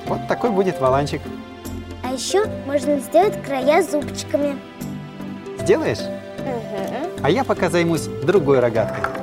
Вот такой будет валанчик. А еще можно сделать края зубчиками. Сделаешь? Угу. А я пока займусь другой рогаткой.